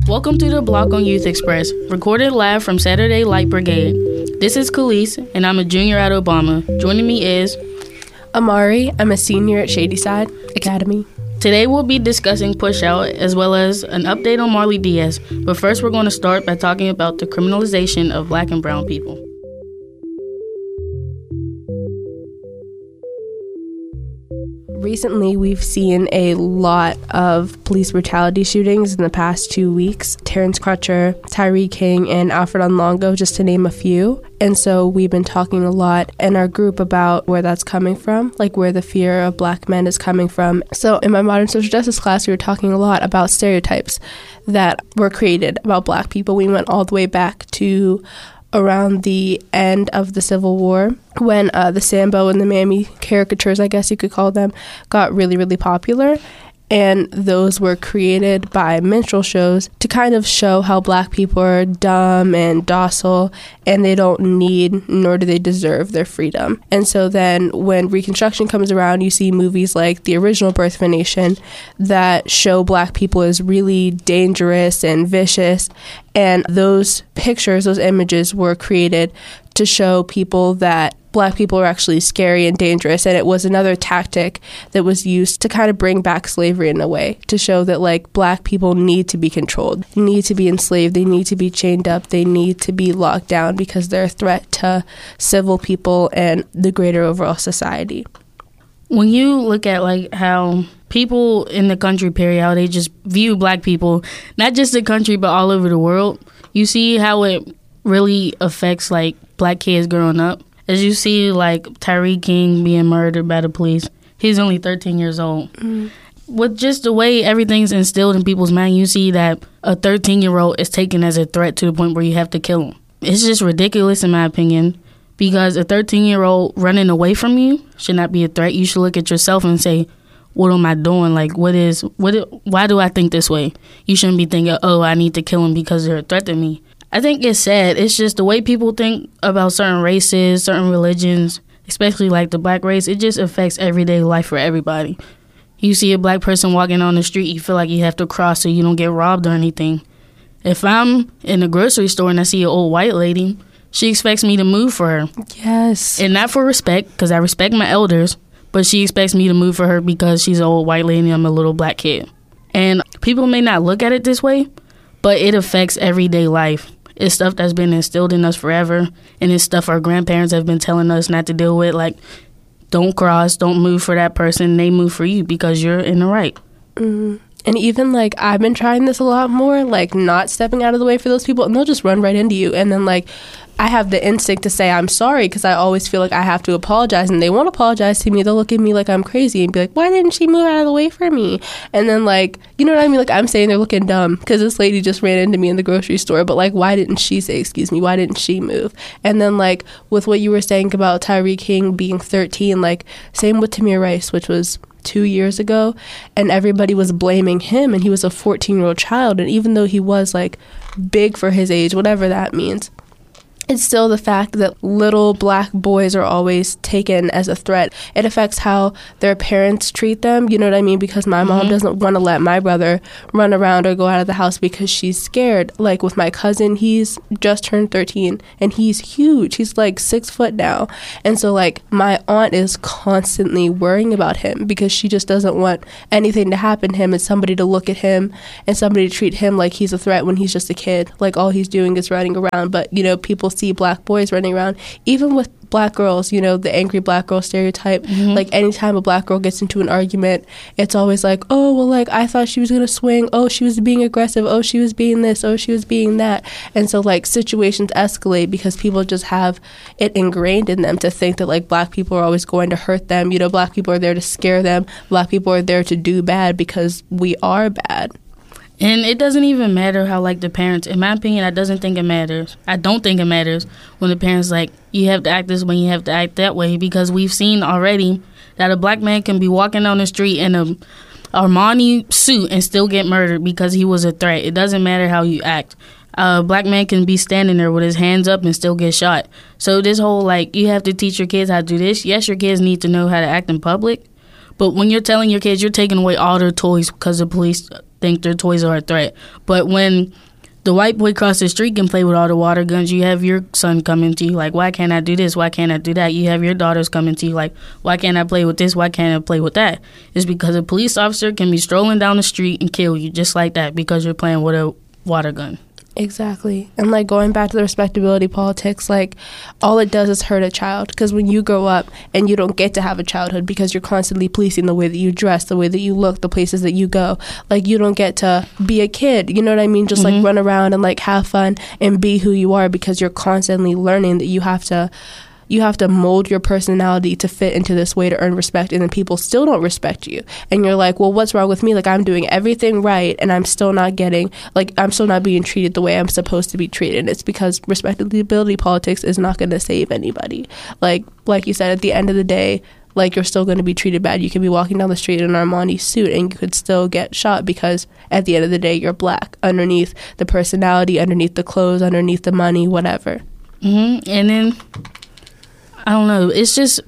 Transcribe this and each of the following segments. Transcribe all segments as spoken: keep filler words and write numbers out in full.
Welcome to the Block on Youth Express, recorded live from Saturday Light Brigade. This is Khalees, and I'm a junior at Obama. Joining me is Amari. I'm a senior at Shadyside Academy. Today we'll be discussing Push Out as well as an update on Marley Diaz. But first we're going to start by talking about the criminalization of black and brown people. Recently, we've seen a lot of police brutality shootings in the past two weeks. Terrence Crutcher, Tyree King, and Alfred Onlongo, just to name a few. And so we've been talking a lot in our group about where that's coming from, like where the fear of black men is coming from. So in my modern social justice class, we were talking a lot about stereotypes that were created about black people. We went all the way back to around the end of the Civil War, when uh, the Sambo and the Mammy caricatures, I guess you could call them, got really, really popular. And those were created by minstrel shows to kind of show how black people are dumb and docile, and they don't need, nor do they deserve, their freedom. And so then when Reconstruction comes around, you see movies like the original Birth of a Nation that show black people as really dangerous and vicious. And those pictures, those images were created to show people that black people are actually scary and dangerous, and it was another tactic that was used to kind of bring back slavery in a way, to show that like black people need to be controlled, need to be enslaved, they need to be chained up, they need to be locked down because they're a threat to civil people and the greater overall society. When you look at like how people in the country, period, how they just view black people, not just the country but all over the world, you see how it really affects like black kids growing up. As you see, like, Tyree King being murdered by the police, he's only thirteen years old. Mm. With just the way everything's instilled in people's mind, you see that a thirteen-year-old is taken as a threat to the point where you have to kill him. It's just ridiculous, in my opinion, because a thirteen-year-old running away from you should not be a threat. You should look at yourself and say, what am I doing? Like, what is, what? Why do I think this way? You shouldn't be thinking, oh, I need to kill him because they're a threat to me. I think it's sad. It's just the way people think about certain races, certain religions, especially like the black race. It just affects everyday life for everybody. You see a black person walking on the street, you feel like you have to cross so you don't get robbed or anything. If I'm in a grocery store and I see an old white lady, she expects me to move for her. Yes. And not for respect, because I respect my elders, but she expects me to move for her because she's an old white lady and I'm a little black kid. And people may not look at it this way, but it affects everyday life. It's stuff that's been instilled in us forever, and it's stuff our grandparents have been telling us not to deal with, like, don't cross, don't move for that person, they move for you because you're in the right. Mm-hmm. And even, like, I've been trying this a lot more, like, not stepping out of the way for those people, and they'll just run right into you. And then, like, I have the instinct to say I'm sorry because I always feel like I have to apologize, and they won't apologize to me. They'll look at me like I'm crazy and be like, why didn't she move out of the way for me? And then, like, you know what I mean? Like, I'm saying they're looking dumb because this lady just ran into me in the grocery store, but, like, why didn't she say, excuse me, why didn't she move? And then, like, with what you were saying about Tyree King being thirteen, like, same with Tamir Rice, which was two years ago, and everybody was blaming him, and he was a fourteen-year-old child, and even though he was, like, big for his age, whatever that means, it's still the fact that little black boys are always taken as a threat. It affects how their parents treat them, you know what I mean? Because my mom mm-hmm. doesn't want to let my brother run around or go out of the house because she's scared. Like with my cousin, he's just turned thirteen and he's huge. He's like six foot now. And so like my aunt is constantly worrying about him because she just doesn't want anything to happen to him and somebody to look at him and somebody to treat him like he's a threat when he's just a kid. Like all he's doing is running around. But, you know, people see black boys running around, even with black girls, you know, the angry black girl stereotype. Mm-hmm. Like anytime a black girl gets into an argument, it's always like, oh, well, like I thought she was gonna swing, oh, she was being aggressive, oh, she was being this, oh, she was being that. And so like situations escalate because people just have it ingrained in them to think that like black people are always going to hurt them. You know, black people are there to scare them, black people are there to do bad because we are bad. And it doesn't even matter how, like, the parents, in my opinion, I doesn't think it matters. I don't think it matters when the parents, like, you have to act this way, you have to act that way, because we've seen already that a black man can be walking down the street in a Armani suit and still get murdered because he was a threat. It doesn't matter how you act. A black man can be standing there with his hands up and still get shot. So this whole, like, you have to teach your kids how to do this. Yes, your kids need to know how to act in public, but when you're telling your kids you're taking away all their toys because the police think their toys are a threat. But when the white boy across the street can play with all the water guns, you have your son coming to you like, why can't I do this? Why can't I do that? You have your daughters coming to you like, why can't I play with this? Why can't I play with that? It's because a police officer can be strolling down the street and kill you just like that because you're playing with a water gun. Exactly. And like going back to the respectability politics, like all it does is hurt a child, because when you grow up and you don't get to have a childhood because you're constantly policing the way that you dress, the way that you look, the places that you go, like you don't get to be a kid, you know what I mean? Just mm-hmm. like run around and like have fun and be who you are, because you're constantly learning that you have to you have to mold your personality to fit into this way to earn respect, and then people still don't respect you. And you're like, well, what's wrong with me? Like, I'm doing everything right, and I'm still not getting, like, I'm still not being treated the way I'm supposed to be treated. And it's because respectability politics is not going to save anybody. Like, like you said, at the end of the day, like, you're still going to be treated bad. You could be walking down the street in an Armani suit and you could still get shot because at the end of the day, you're black. Underneath the personality, underneath the clothes, underneath the money, whatever. Mm-hmm. And then I don't know. It's just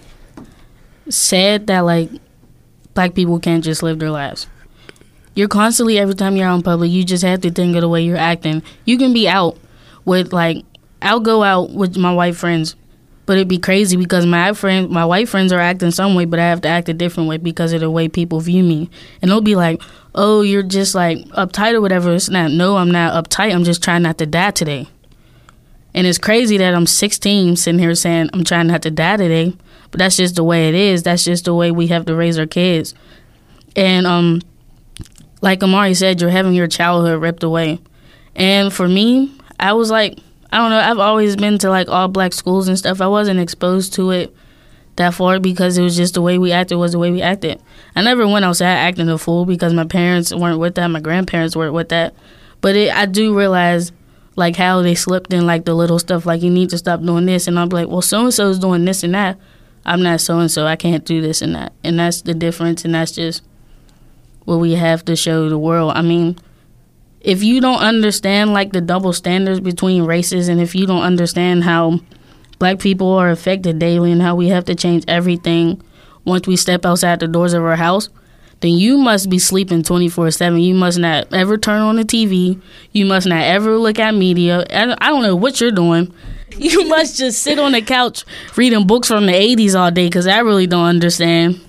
sad that, like, black people can't just live their lives. You're constantly, every time you're out in public, you just have to think of the way you're acting. You can be out with, like, I'll go out with my white friends, but it'd be crazy because my friend, my white friends are acting some way, but I have to act a different way because of the way people view me. And they'll be like, oh, you're just, like, uptight or whatever. It's not, no, I'm not uptight. I'm just trying not to die today. And it's crazy that I'm sixteen sitting here saying I'm trying not to die today, but that's just the way it is. That's just the way we have to raise our kids. And um, like Amari said, you're having your childhood ripped away. And for me, I was like, I don't know, I've always been to like all black schools and stuff. I wasn't exposed to it that far because it was just the way we acted was the way we acted. I never went outside acting a fool because my parents weren't with that, my grandparents weren't with that. But it, I do realize like how they slipped in like the little stuff, like you need to stop doing this, and I'll be like, well, so-and-so is doing this and that. I'm not so-and-so, I can't do this and that. And that's the difference, and that's just what we have to show the world. I mean, if you don't understand like the double standards between races, and if you don't understand how black people are affected daily and how we have to change everything once we step outside the doors of our house, then you must be sleeping twenty-four seven. You must not ever turn on the T V. You must not ever look at media. I don't know what you're doing. You must just sit on the couch reading books from the eighties all day, because I really don't understand.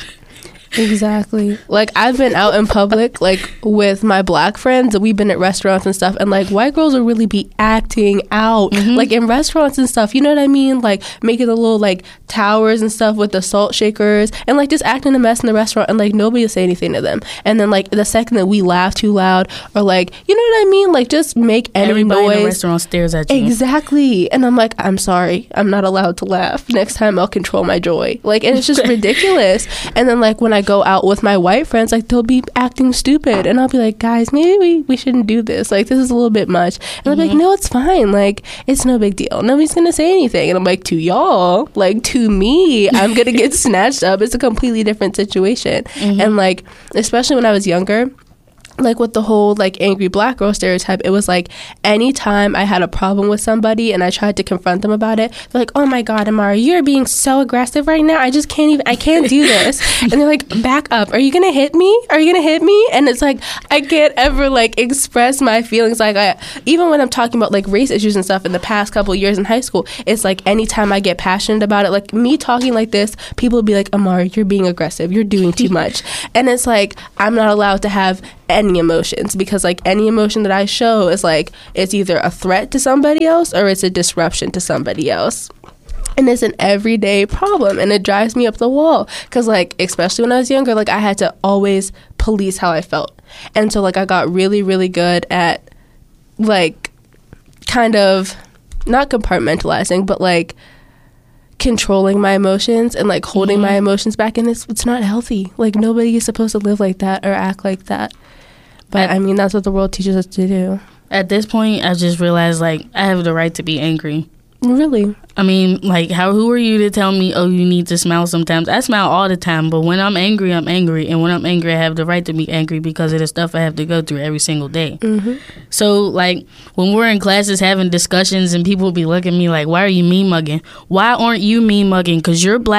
Exactly. Like, I've been out in public, like, with my black friends, and we've been at restaurants and stuff, and, like, white girls will really be acting out, mm-hmm. like, in restaurants and stuff, you know what I mean? Like, making the little, like, towers and stuff with the salt shakers, and, like, just acting a mess in the restaurant, and, like, nobody will say anything to them. And then, like, the second that we laugh too loud, or, like, you know what I mean? Like, just make any Everybody noise. in the restaurant stares at you. Exactly. And I'm like, I'm sorry. I'm not allowed to laugh. Next time I'll control my joy. Like, and it's just ridiculous. And then, like, when I go out with my white friends, like, they'll be acting stupid, and I'll be like, guys, maybe we, we shouldn't do this, like, this is a little bit much. And mm-hmm. they'll be like, no, it's fine, like, it's no big deal, nobody's gonna say anything. And I'm like, to y'all, like, to me, I'm gonna get snatched up. It's a completely different situation. Mm-hmm. And like, especially when I was younger, like, with the whole, like, angry black girl stereotype, it was, like, anytime I had a problem with somebody and I tried to confront them about it, they're like, oh, my God, Amara, you're being so aggressive right now. I just can't even, I can't do this. And they're like, back up. Are you going to hit me? Are you going to hit me? And it's, like, I can't ever, like, express my feelings. Like, I, even when I'm talking about, like, race issues and stuff in the past couple of years in high school, it's, like, anytime I get passionate about it, like, me talking like this, people will be like, Amara, you're being aggressive. You're doing too much. And it's, like, I'm not allowed to have any emotions, because like any emotion that I show is like it's either a threat to somebody else or it's a disruption to somebody else. And it's an everyday problem, and it drives me up the wall, because like, especially when I was younger, like I had to always police how I felt. And so like I got really really good at like kind of not compartmentalizing, but like controlling my emotions and like holding mm-hmm. my emotions back. And it's, it's not healthy. Like, nobody is supposed to live like that or act like that. But I mean, that's what the world teaches us to do. At this point, I just realized, like, I have the right to be angry. Really? I mean, like, how? Who are you to tell me, oh, you need to smile sometimes? I smile all the time, but when I'm angry, I'm angry. And when I'm angry, I have the right to be angry because of the stuff I have to go through every single day. Mm-hmm. So, like, when we're in classes having discussions and people be looking at me like, why are you mean mugging? Why aren't you mean mugging? Because you're black,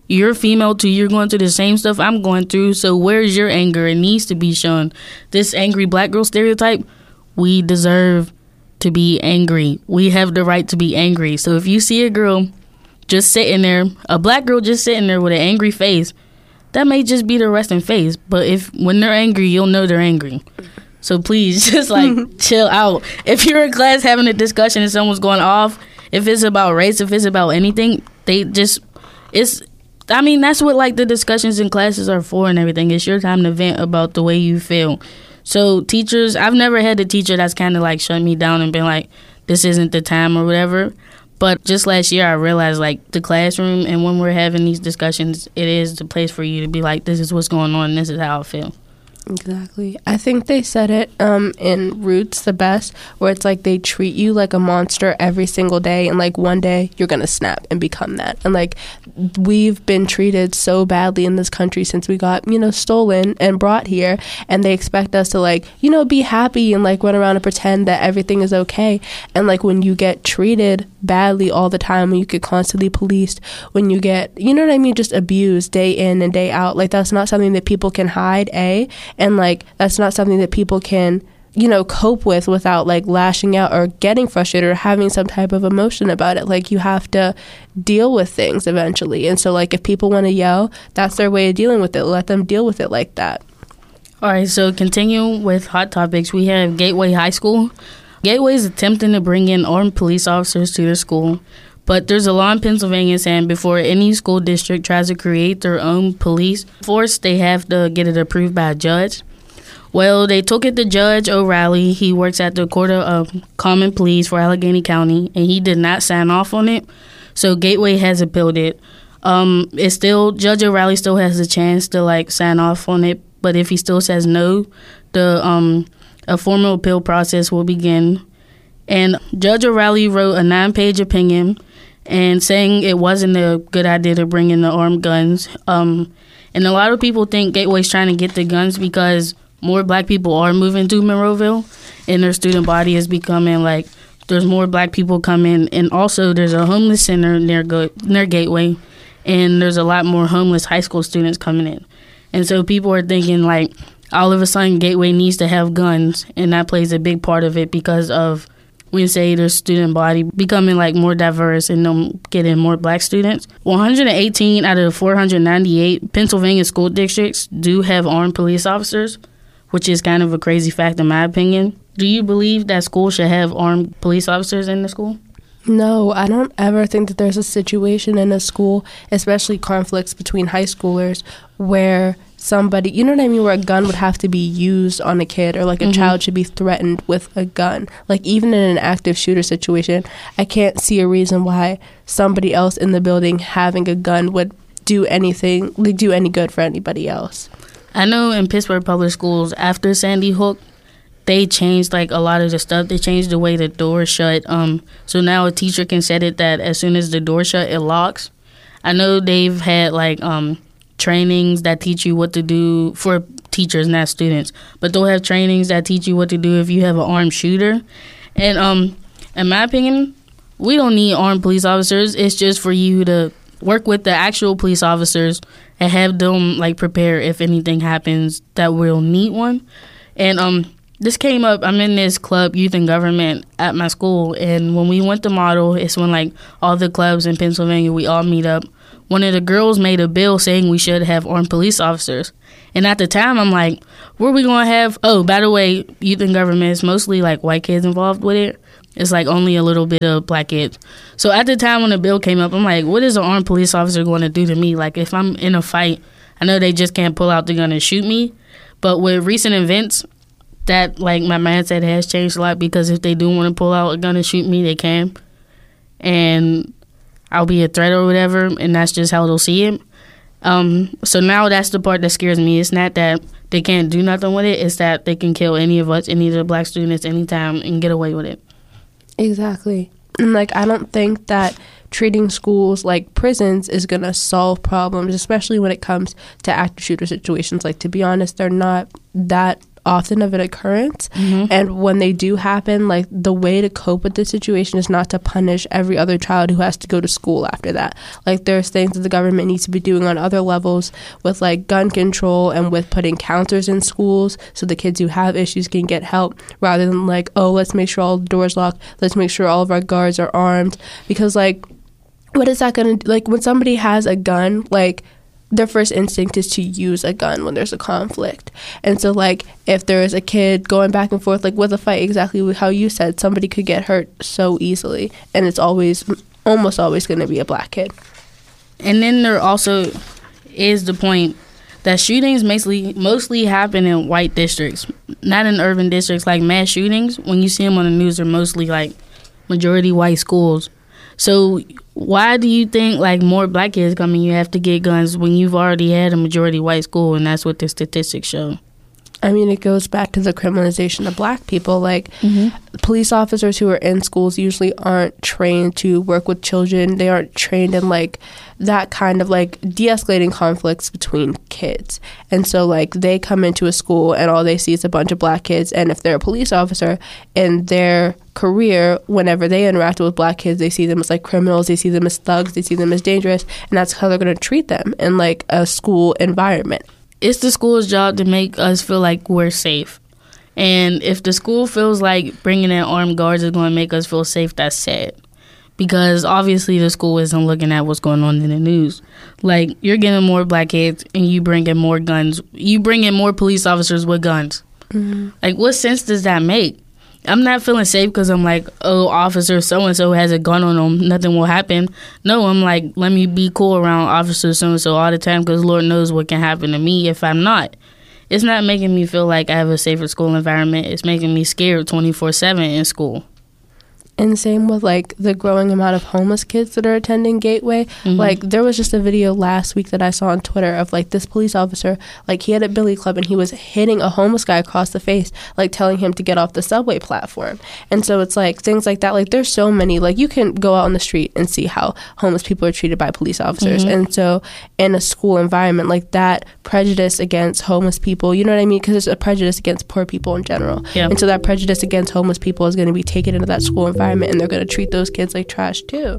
you're female too. You're going through the same stuff I'm going through. So where's your anger? It needs to be shown. This angry black girl stereotype, we deserve to be angry. We have the right to be angry. So if you see a girl just sitting there, a black girl just sitting there with an angry face, that may just be their resting face. But if when they're angry, you'll know they're angry. So please just like chill out. If you're in class having a discussion and someone's going off, if it's about race, if it's about anything, they just, it's, I mean, that's what like the discussions in classes are for and everything. It's your time to vent about the way you feel. So teachers, I've never had a teacher that's kind of like shut me down and been like, this isn't the time or whatever. But just last year, I realized like the classroom and when we're having these discussions, it is the place for you to be like, this is what's going on. This is how I feel. Exactly. I think they said it um, in Roots the best, where it's like they treat you like a monster every single day, and like one day you're going to snap and become that. And like we've been treated so badly in this country since we got, you know, stolen and brought here, and they expect us to like, you know, be happy and like run around and pretend that everything is okay. And like when you get treated badly all the time, when you get constantly policed, when you get, you know what I mean, just abused day in and day out, like that's not something that people can hide, A. And, like, that's not something that people can, you know, cope with without, like, lashing out or getting frustrated or having some type of emotion about it. Like, you have to deal with things eventually. And so, like, if people want to yell, that's their way of dealing with it. Let them deal with it like that. All right, so continue with hot topics. We have Gateway High School. Gateway is attempting to bring in armed police officers to their school. But there's a law in Pennsylvania saying before any school district tries to create their own police force, they have to get it approved by a judge. Well, they took it to Judge O'Reilly. He works at the Court of Common Pleas for Allegheny County, and he did not sign off on it. So Gateway has appealed it. Um, it's still, Judge O'Reilly still has a chance to like sign off on it, but if he still says no, the um, a formal appeal process will begin. And Judge O'Reilly wrote a nine-page opinion and saying it wasn't a good idea to bring in the armed guns. Um, and a lot of people think Gateway's trying to get the guns because more black people are moving to Monroeville, and their student body is becoming like, there's more black people coming. And also there's a homeless center near, Go- near Gateway, and there's a lot more homeless high school students coming in. And so people are thinking like, all of a sudden Gateway needs to have guns, and that plays a big part of it because of we say their student body becoming like more diverse and them getting more black students. one hundred eighteen out of the four hundred ninety-eight Pennsylvania school districts do have armed police officers, which is kind of a crazy fact in my opinion. Do you believe that schools should have armed police officers in the school? No, I don't ever think that there's a situation in a school, especially conflicts between high schoolers, where somebody, you know what I mean, where a gun would have to be used on a kid, or like a mm-hmm. child should be threatened with a gun. Like even in an active shooter situation, I can't see a reason why somebody else in the building having a gun would do anything, like do any good for anybody else. I know in Pittsburgh public schools, after Sandy Hook, they changed like a lot of the stuff. They changed the way the door shut. Um, so now a teacher can set it that as soon as the door shut, it locks. I know they've had like um, trainings that teach you what to do for teachers, not students. But they'll have trainings that teach you what to do if you have an armed shooter. And um, in my opinion, we don't need armed police officers. It's just for you to work with the actual police officers and have them like prepare if anything happens that we'll need one. And um. This came up, I'm in this club, Youth and Government, at my school, and when we went to Model, it's when, like, all the clubs in Pennsylvania, we all meet up. One of the girls made a bill saying we should have armed police officers. And at the time, I'm like, where are we going to have... Oh, by the way, Youth and Government is mostly, like, white kids involved with it. It's, like, only a little bit of black kids. So at the time when the bill came up, I'm like, what is an armed police officer going to do to me? Like, if I'm in a fight, I know they just can't pull out the gun and shoot me. But with recent events... that, like, my mindset has changed a lot because if they do want to pull out a gun and shoot me, they can. And I'll be a threat or whatever, and that's just how they'll see it. Um, so now that's the part that scares me. It's not that they can't do nothing with it. It's that they can kill any of us, any of the black students, anytime and get away with it. Exactly. And, like, I don't think that treating schools like prisons is going to solve problems, especially when it comes to active shooter situations. Like, to be honest, they're not that often of an occurrence. Mm-hmm. And when they do happen, like the way to cope with the situation is not to punish every other child who has to go to school after that. Like there's things that the government needs to be doing on other levels with like gun control and with putting counselors in schools so the kids who have issues can get help, rather than like, oh, let's make sure all the doors locked, let's make sure all of our guards are armed. Because like, what is that going to, like when somebody has a gun, like their first instinct is to use a gun when there's a conflict. And so like if there is a kid going back and forth like with a fight, exactly how you said, somebody could get hurt so easily, and it's always almost always going to be a black kid. And then there also is the point that shootings mostly mostly happen in white districts, not in urban districts. Like mass shootings, when you see them on the news, are mostly like majority white schools. So why do you think like more black kids coming, you have to get guns when you've already had a majority white school, and that's what the statistics show? I mean, it goes back to the criminalization of black people. Like, mm-hmm. police officers who are in schools usually aren't trained to work with children. They aren't trained in, like, that kind of, like, de-escalating conflicts between kids. And so, like, they come into a school and all they see is a bunch of black kids. And if they're a police officer in their career, whenever they interact with black kids, they see them as, like, criminals. They see them as thugs. They see them as dangerous. And that's how they're going to treat them in, like, a school environment. It's the school's job to make us feel like we're safe. And if the school feels like bringing in armed guards is going to make us feel safe, that's sad. Because obviously the school isn't looking at what's going on in the news. Like, you're getting more black kids and you bring in more guns. You bring in more police officers with guns. Mm-hmm. Like, what sense does that make? I'm not feeling safe because I'm like, oh, officer so-and-so has a gun on them, nothing will happen. No, I'm like, let me be cool around officer so-and-so all the time because Lord knows what can happen to me if I'm not. It's not making me feel like I have a safer school environment. It's making me scared twenty-four seven in school. And same with, like, the growing amount of homeless kids that are attending Gateway. Mm-hmm. Like, there was just a video last week that I saw on Twitter of, like, this police officer, like, he had a billy club and he was hitting a homeless guy across the face, like, telling him to get off the subway platform. And so it's, like, things like that. Like, there's so many. Like, you can go out on the street and see how homeless people are treated by police officers. Mm-hmm. And so in a school environment, like, that prejudice against homeless people, you know what I mean? Because there's a prejudice against poor people in general. Yeah. And so that prejudice against homeless people is going to be taken into that school environment. And they're going to treat those kids like trash too.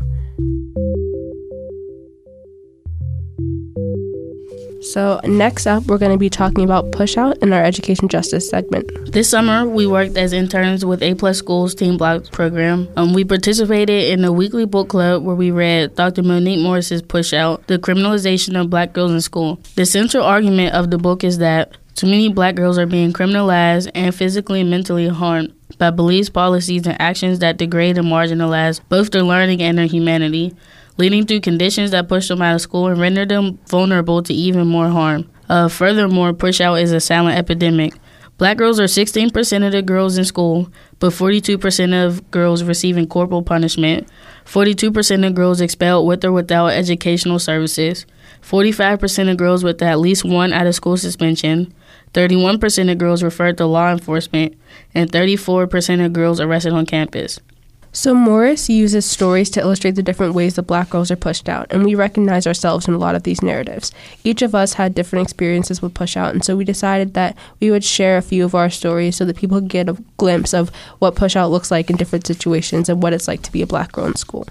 So next up, we're going to be talking about Push Out in our Education Justice segment. This summer, we worked as interns with A Plus Schools Teen Block program. Um, we participated in a weekly book club where we read Doctor Monique Morris's Push Out, The Criminalization of Black Girls in School. The central argument of the book is that too many black girls are being criminalized and physically and mentally harmed by beliefs, policies, and actions that degrade and marginalize both their learning and their humanity, leading to conditions that push them out of school and render them vulnerable to even more harm. Uh, furthermore, Push Out is a silent epidemic. Black girls are sixteen percent of the girls in school, but forty-two percent of girls receiving corporal punishment, forty-two percent of girls expelled with or without educational services, forty-five percent of girls with at least one out-of-school suspension, thirty-one percent of girls referred to law enforcement, and thirty-four percent of girls arrested on campus. So Morris uses stories to illustrate the different ways that black girls are pushed out, and we recognize ourselves in a lot of these narratives. Each of us had different experiences with Push Out, and so we decided that we would share a few of our stories so that people could get a glimpse of what Push Out looks like in different situations and what it's like to be a black girl in school.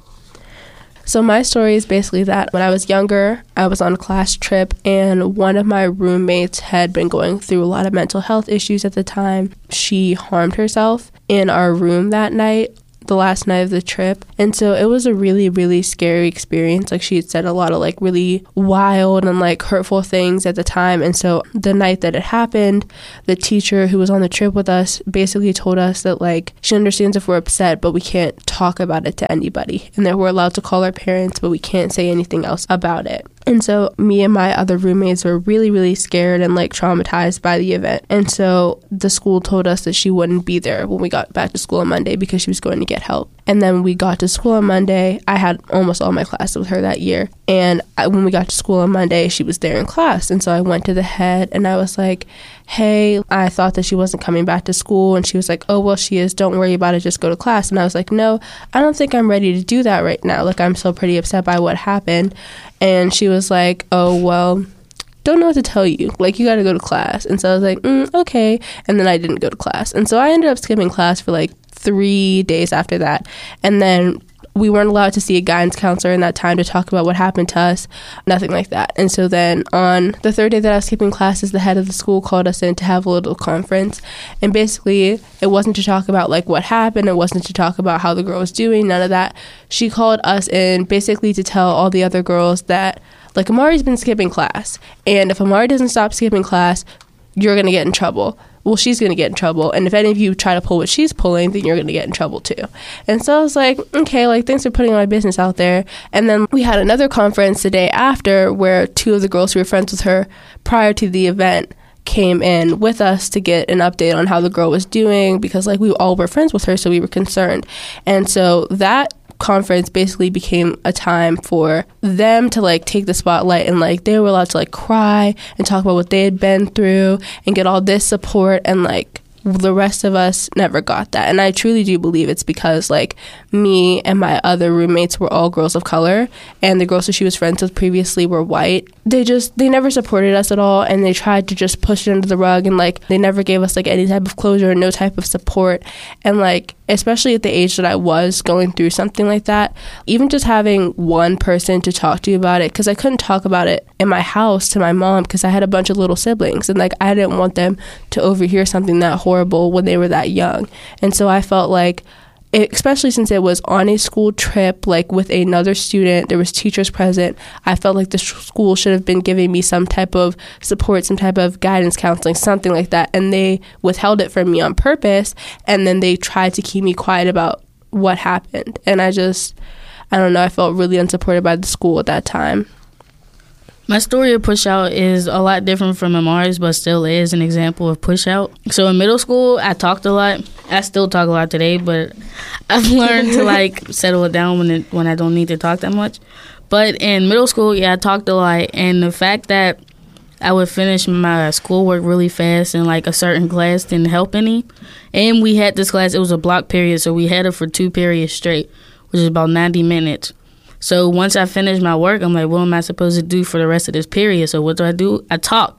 So my story is basically that when I was younger, I was on a class trip, and one of my roommates had been going through a lot of mental health issues at the time. She harmed herself in our room that night, the last night of the trip. And so it was a really, really scary experience. Like, she had said a lot of, like, really wild and, like, hurtful things at the time. And so the night that it happened, the teacher who was on the trip with us basically told us that, like, she understands if we're upset, but we can't talk about it to anybody. And that we're allowed to call our parents, but we can't say anything else about it. And so me and my other roommates were really, really scared and, like, traumatized by the event. And so the school told us that she wouldn't be there when we got back to school on Monday because she was going to get help. And then we got to school on Monday. I had almost all my classes with her that year. And I, when we got to school on Monday, she was there in class. And so I went to the head and I was like, hey, I thought that she wasn't coming back to school. And she was like, oh, well, she is. Don't worry about it. Just go to class. And I was like, no, I don't think I'm ready to do that right now. Like, I'm still pretty upset by what happened. And she was like, oh, well, don't know what to tell you. Like, you got to go to class. And so I was like, mm, okay. And then I didn't go to class. And so I ended up skipping class for like three days after that. And then we weren't allowed to see a guidance counselor in that time to talk about what happened to us, nothing like that. And so then on the third day that I was skipping classes, the head of the school called us in to have a little conference. And basically, it wasn't to talk about like what happened. It wasn't to talk about how the girl was doing, none of that. She called us in basically to tell all the other girls that, like, Amari's been skipping class. And if Amari doesn't stop skipping class, you're going to get in trouble. Well, she's going to get in trouble. And if any of you try to pull what she's pulling, then you're going to get in trouble too. And so I was like, okay, like, thanks for putting my business out there. And then we had another conference the day after where two of the girls who were friends with her prior to the event came in with us to get an update on how the girl was doing, because like we all were friends with her, so we were concerned. And so that conference basically became a time for them to like take the spotlight, and like they were allowed to like cry and talk about what they had been through and get all this support, and like the rest of us never got that. And I truly do believe it's because like me and my other roommates were all girls of color, and the girls that she was friends with previously were white. They just they never supported us at all, and they tried to just push it under the rug, and like they never gave us like any type of closure, no type of support. And like especially at the age that I was going through something like that, even just having one person to talk to about it, because I couldn't talk about it in my house to my mom because I had a bunch of little siblings, and like I didn't want them to overhear something that horrible when they were that young. And so I felt like, especially since it was on a school trip, like with another student, there was teachers present, I felt like the sh- school should have been giving me some type of support, some type of guidance counseling, something like that. And they withheld it from me on purpose, and then they tried to keep me quiet about what happened. And I just, I don't know, I felt really unsupported by the school at that time. My story of push out is a lot different from Amari's, but still is an example of push out. So in middle school, I talked a lot. I still talk a lot today, but I've learned to like settle it down when it, when I don't need to talk that much. But in middle school, yeah, I talked a lot. And the fact that I would finish my schoolwork really fast in like a certain class didn't help any. And we had this class, it was a block period, so we had it for two periods straight, which is about ninety minutes. So once I finished my work, I'm like, what am I supposed to do for the rest of this period? So what do I do? I talk.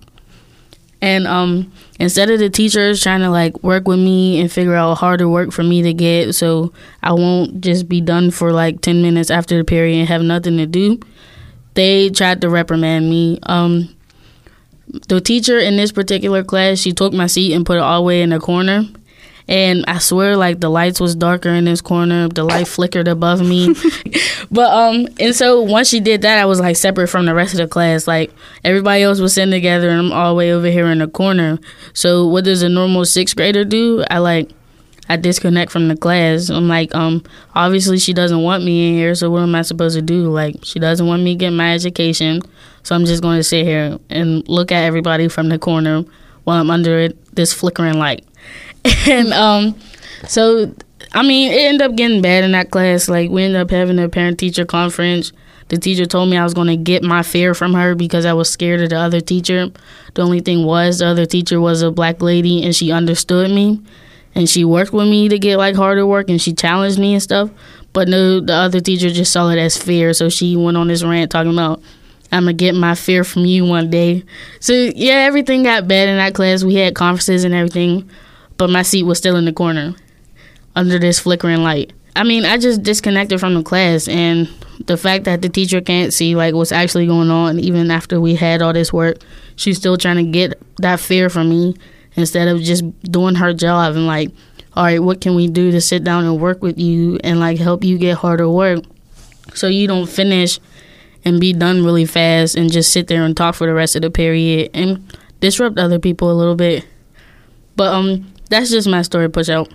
And um, instead of the teachers trying to like work with me and figure out harder work for me to get so I won't just be done for like ten minutes after the period and have nothing to do, they tried to reprimand me. Um, the teacher in this particular class, she took my seat and put it all the way in the corner. And I swear, like, the lights was darker in this corner. The light flickered above me. But, um, and so once she did that, I was, like, separate from the rest of the class. Like, everybody else was sitting together, and I'm all the way over here in the corner. So what does a normal sixth grader do? I, like, I disconnect from the class. I'm like, um, obviously she doesn't want me in here, so what am I supposed to do? Like, she doesn't want me to get my education, so I'm just going to sit here and look at everybody from the corner while I'm under it, this flickering light. And um, so, I mean, it ended up getting bad in that class. Like, we ended up having a parent-teacher conference. The teacher told me I was going to get my fear from her because I was scared of the other teacher. The only thing was the other teacher was a black lady, and she understood me. And she worked with me to get, like, harder work, and she challenged me and stuff. But no, the other teacher just saw it as fear. So she went on this rant talking about, I'm going to get my fear from you one day. So, yeah, everything got bad in that class. We had conferences and everything. But my seat was still in the corner under this flickering light. I mean, I just disconnected from the class, and the fact that the teacher can't see like what's actually going on, even after we had all this work, she's still trying to get that fear from me instead of just doing her job and like, all right, what can we do to sit down and work with you and like help you get harder work so you don't finish and be done really fast and just sit there and talk for the rest of the period and disrupt other people a little bit. But um. That's just my story, push out.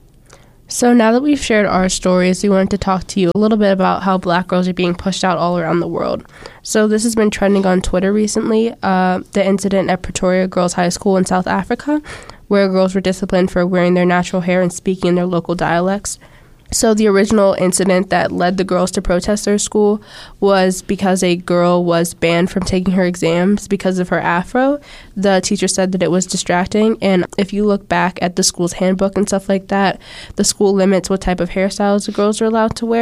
So now that we've shared our stories, we wanted to talk to you a little bit about how black girls are being pushed out all around the world. So this has been trending on Twitter recently, uh, the incident at Pretoria Girls High School in South Africa, where girls were disciplined for wearing their natural hair and speaking in their local dialects. So the original incident that led the girls to protest their school was because a girl was banned from taking her exams because of her afro. The teacher said that it was distracting, and if you look back at the school's handbook and stuff like that, the school limits what type of hairstyles the girls are allowed to wear.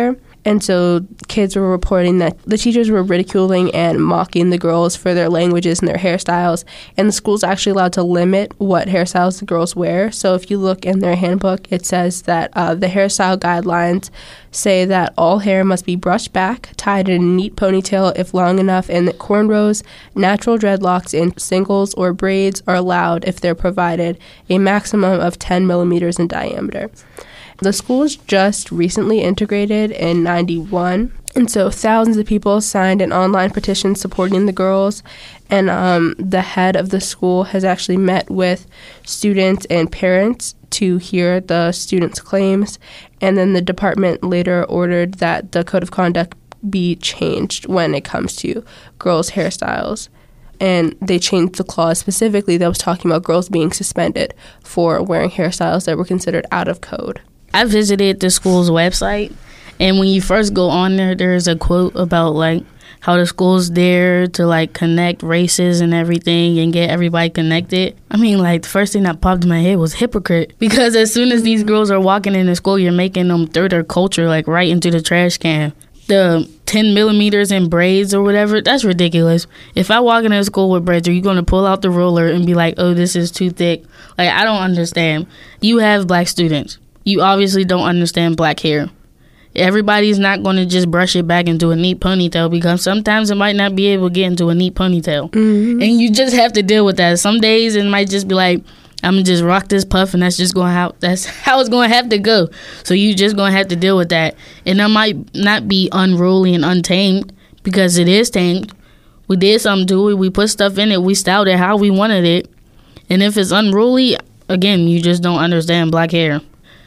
And so kids were reporting that the teachers were ridiculing and mocking the girls for their languages and their hairstyles. And the school's actually allowed to limit what hairstyles the girls wear. So if you look in their handbook, it says that uh, the hairstyle guidelines say that all hair must be brushed back, tied in a neat ponytail if long enough, and that cornrows, natural dreadlocks in singles or braids are allowed if they're provided, a maximum of ten millimeters in diameter. The school's just recently integrated in ninety-one, and so thousands of people signed an online petition supporting the girls, and um, the head of the school has actually met with students and parents to hear the students' claims, and then the department later ordered that the code of conduct be changed when it comes to girls' hairstyles. And they changed the clause specifically that was talking about girls being suspended for wearing hairstyles that were considered out of code. I visited the school's website, and when you first go on there, there's a quote about, like, how the school's there to, like, connect races and everything and get everybody connected. I mean, like, the first thing that popped in my head was hypocrite. Because as soon as these girls are walking into school, you're making them throw their culture, like, right into the trash can. The ten millimeters in braids or whatever, that's ridiculous. If I walk into school with braids, are you going to pull out the ruler and be like, oh, this is too thick? Like, I don't understand. You have black students. You obviously don't understand black hair. Everybody's not going to just brush it back into a neat ponytail, because sometimes it might not be able to get into a neat ponytail. Mm-hmm. And you just have to deal with that. Some days it might just be like, I'm going to just rock this puff, and that's just going to how that's how it's going to have to go. So you just going to have to deal with that. And that might not be unruly and untamed, because it is tamed. We did something to it. We put stuff in it. We styled it how we wanted it. And if it's unruly, again, you just don't understand black hair.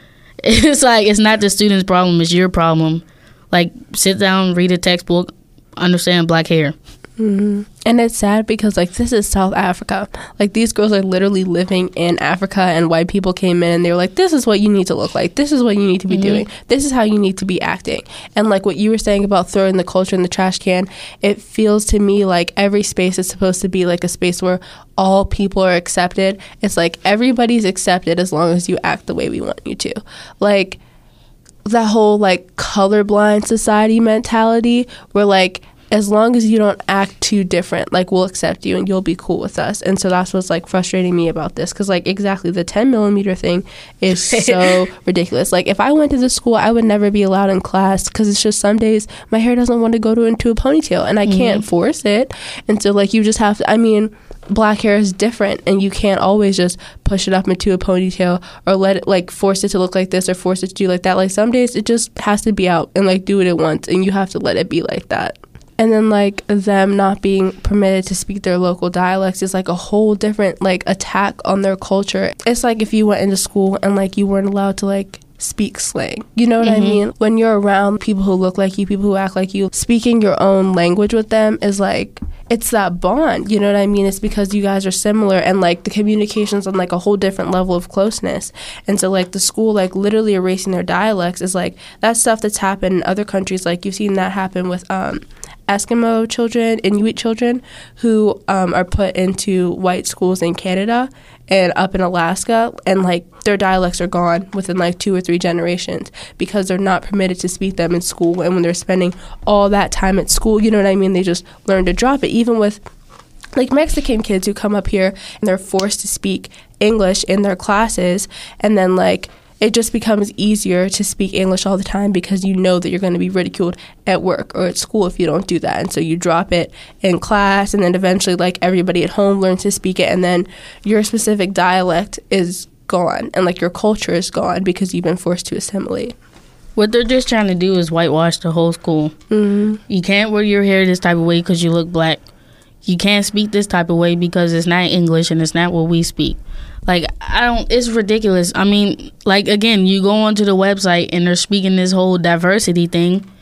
It's like, it's not the student's problem, it's your problem. Like, sit down, read a textbook, understand black hair. Mm-hmm. And it's sad because, like, this is South Africa. Like, these girls are literally living in Africa, and white people came in and they were like, this is what you need to look like. This is what you need to be mm-hmm. doing. This is how you need to be acting. And, like, what you were saying about throwing the culture in the trash can, it feels to me like every space is supposed to be, like, a space where all people are accepted. It's like everybody's accepted as long as you act the way we want you to. Like, that whole, like, colorblind society mentality where, like, as long as you don't act too different, like, we'll accept you and you'll be cool with us. And so that's what's, like, frustrating me about this. Because, like, exactly, the ten millimeter thing is so ridiculous. Like, if I went to this school, I would never be allowed in class, because it's just some days my hair doesn't want to go to into a ponytail, and I mm-hmm. can't force it. And so, like, you just have to, I mean, black hair is different, and you can't always just push it up into a ponytail or let it, like, force it to look like this or force it to do like that. Like, some days it just has to be out and, like, do it at once, and you have to let it be like that. And then, like, them not being permitted to speak their local dialects is, like, a whole different, like, attack on their culture. It's like if you went into school and, like, you weren't allowed to, like, speak slang. You know what mm-hmm. I mean? When you're around people who look like you, people who act like you, speaking your own language with them is, like, it's that bond. You know what I mean? It's because you guys are similar, and, like, the communication's on, like, a whole different level of closeness. And so, like, the school, like, literally erasing their dialects is, like, that's stuff that's happened in other countries. Like, you've seen that happen with, um, Eskimo children, Inuit children, who um, are put into white schools in Canada and up in Alaska, and, like, their dialects are gone within, like, two or three generations because they're not permitted to speak them in school. And when they're spending all that time at school, you know what I mean, they just learn to drop it. Even with, like, Mexican kids who come up here and they're forced to speak English in their classes, and then, like, it just becomes easier to speak English all the time because you know that you're going to be ridiculed at work or at school if you don't do that. And so you drop it in class, and then eventually, like, everybody at home learns to speak it, and then your specific dialect is gone, and, like, your culture is gone because you've been forced to assimilate. What they're just trying to do is whitewash the whole school. Mm-hmm. You can't wear your hair this type of way because you look black. You can't speak this type of way because it's not English and it's not what we speak. Like, I don't, it's ridiculous. I mean, like, again, you go onto the website and they're speaking this whole diversity thing.